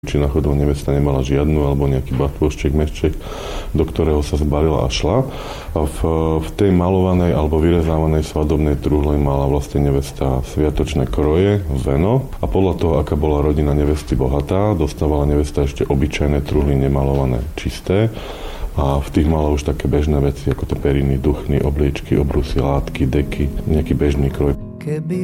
Či náhodou nevesta nemala žiadnu, alebo nejaký batôšček, mešček, do ktorého sa zbalila a šla. A v tej malovanej alebo vyrezávanej svadobnej truhli mala vlastne nevesta sviatočné kroje, veno. A podľa toho, aká bola rodina nevesty bohatá, dostávala nevesta ešte obyčajné truhly, nemalované, čisté. A v tých mala už také bežné veci, ako to periny, duchny, obliečky, obrusy, látky, deky, nejaký bežný kroj.